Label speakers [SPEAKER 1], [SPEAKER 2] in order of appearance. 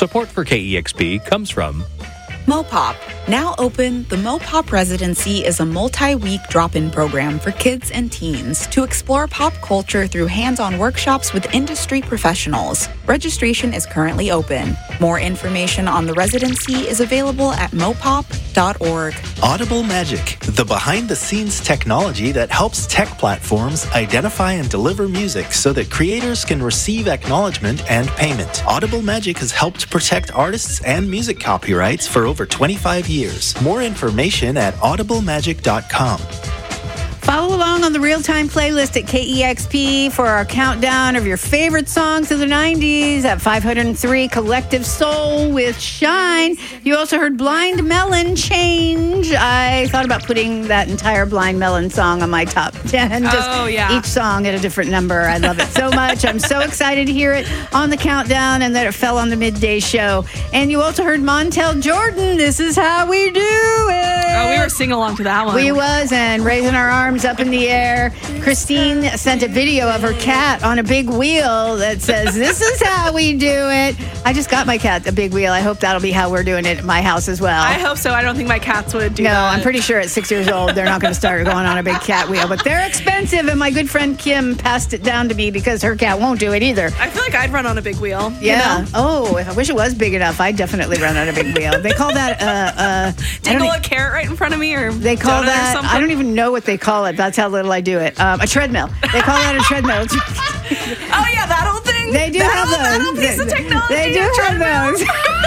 [SPEAKER 1] Support for KEXP comes from
[SPEAKER 2] Mopop. Now open, the Mopop Residency is a multi-week drop-in program for kids and teens to explore pop culture through hands-on workshops with industry professionals. Registration is currently open. More information on the residency is available at mopop.org.
[SPEAKER 3] Audible Magic, the behind-the-scenes technology that helps tech platforms identify and deliver music so that creators can receive acknowledgement and payment. Audible Magic has helped protect artists and music copyrights for over 25 years. More information at audiblemagic.com.
[SPEAKER 4] Follow along on the real-time playlist at KEXP for our countdown of your favorite songs of the 90s at 503 Collective Soul with Shine. You also heard Blind Melon, Change. I thought about putting that entire Blind Melon song on my top 10. Each song at a different number. I love it so much. I'm so excited to hear it on the countdown and that it fell on the midday show. And you also heard Montel Jordan, This Is How We Do It.
[SPEAKER 5] Oh, we were singing along to that one.
[SPEAKER 4] We was, and raising our arms up in the air. Christine sent a video of her cat on a big wheel that says, This is how we do it. I just got my cat a big wheel. I hope that'll be how we're doing it at my house as well.
[SPEAKER 5] I hope so. I don't think my cats would do that.
[SPEAKER 4] No, I'm pretty sure at 6 years old, they're not going to start going on a big cat wheel. But they're expensive, and my good friend Kim passed it down to me because her cat won't do it either.
[SPEAKER 5] I feel like I'd run on a big wheel.
[SPEAKER 4] Yeah.
[SPEAKER 5] You know?
[SPEAKER 4] Oh, if I wish it was big enough, I'd definitely run on a big wheel. They call that
[SPEAKER 5] dangle a carrot right in front of me, or
[SPEAKER 4] they call that, I don't even know what they call it. That's how little I do it. A treadmill. They call that a treadmill.
[SPEAKER 5] Oh yeah, that whole thing.
[SPEAKER 4] They do have those.
[SPEAKER 5] That whole piece of technology.
[SPEAKER 4] They do have those.